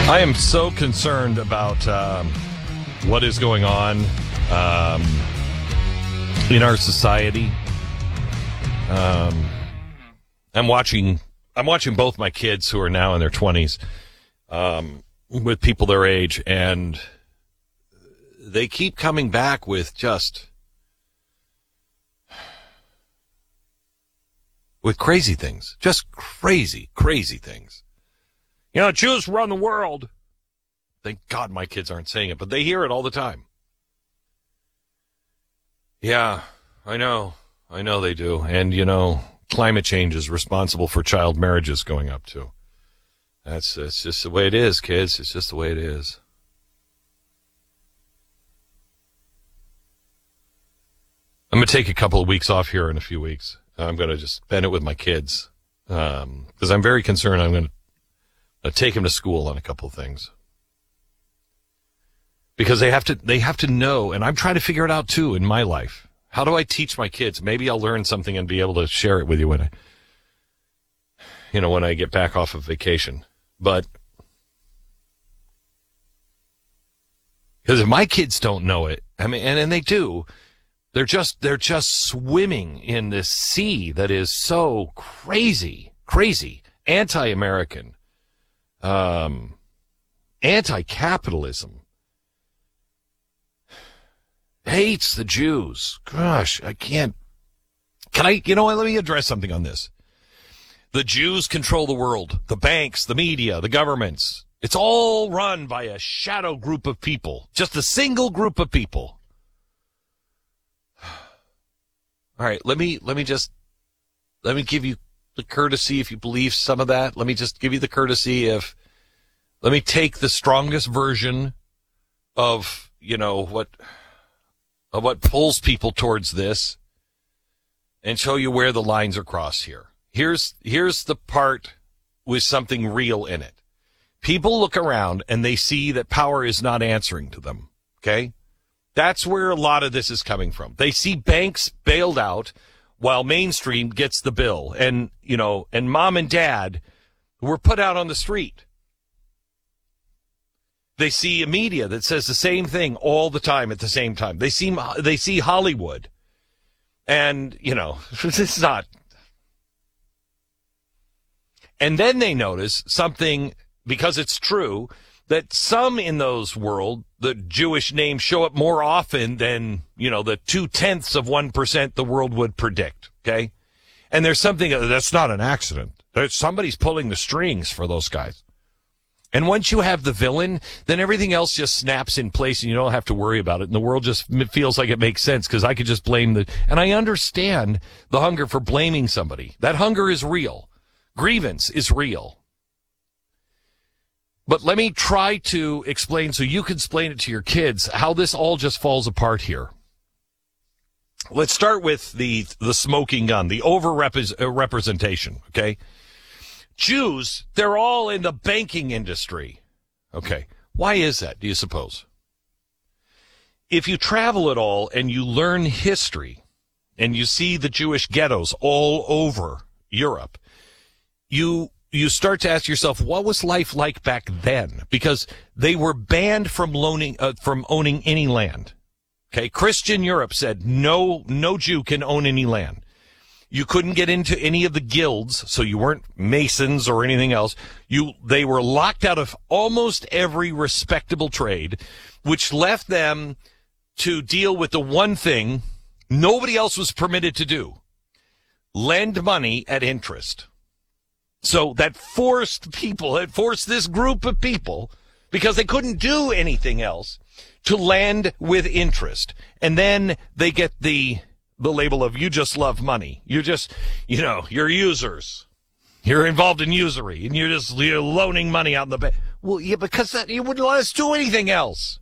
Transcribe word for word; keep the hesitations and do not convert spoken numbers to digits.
I am so concerned about um, what is going on um, in our society. Um, I'm watching. I'm watching both my kids, who are now in their twenties, um, with people their age, and they keep coming back with just with crazy things, just crazy, crazy things. You know, Jews run the world. Thank God my kids aren't saying it, but they hear it all the time. Yeah, I know. I know they do. And, you know, climate change is responsible for child marriages going up, too. That's, that's just the way it is, kids. It's just the way it is. I'm going to take a couple of weeks off here in a few weeks. I'm going to just spend it with my kids because um, I'm very concerned. I'm going to uh, take them to school on a couple of things because they have to. They have to know, and I'm trying to figure it out too in my life. How do I teach my kids? Maybe I'll learn something and be able to share it with you when I, you know, when I get back off of vacation. But because if my kids don't know it, I mean, and, and they do. They're just they're just swimming in this sea that is so crazy, crazy, anti-American, um, anti-capitalism, hates the Jews. Gosh, I can't. Can I? You know what? Let me address something on this. The Jews control the world, the banks, the media, the governments. It's all run by a shadow group of people, just a single group of people. All right, let me let me just let me give you the courtesy if you believe some of that. Let me just give you the courtesy of let me take the strongest version of, you know, what of what pulls people towards this and show you where the lines are crossed here. Here's here's the part with something real in it. People look around and they see that power is not answering to them, okay? That's where a lot of this is coming from. They see banks bailed out while mainstream gets the bill. And, you know, and mom and dad were put out on the street. They see a media that says the same thing all the time at the same time. They see, they see Hollywood. And, you know, it's not. And then they notice something, because it's true, that some in those world, the Jewish names show up more often than, you know, the two-tenths of one percent the world would predict, okay? And there's something, that's not an accident. There's, somebody's pulling the strings for those guys. And once you have the villain, then everything else just snaps in place and you don't have to worry about it. And the world just feels like it makes sense because I could just blame the, and I understand the hunger for blaming somebody. That hunger is real. Grievance is real. But let me try to explain so you can explain it to your kids how this all just falls apart here. Let's start with the the smoking gun, the over-representation, okay? Jews, they're all in the banking industry. Okay, why is that, do you suppose? If you travel at all and you learn history and you see the Jewish ghettos all over Europe, you... you start to ask yourself, what was life like back then? Because they were banned from loaning, uh, from owning any land. Okay. Christian Europe said no, no Jew can own any land. You couldn't get into any of the guilds. So you weren't Masons or anything else. You, they were locked out of almost every respectable trade, which left them to deal with the one thing nobody else was permitted to do: lend money at interest. So that forced people, it forced this group of people, because they couldn't do anything else, to lend with interest. And then they get the the label of, you just love money. You just, you know, you're users. You're involved in usury, and you're just you're loaning money out in the bank. Well, yeah, because that, you wouldn't let us do anything else.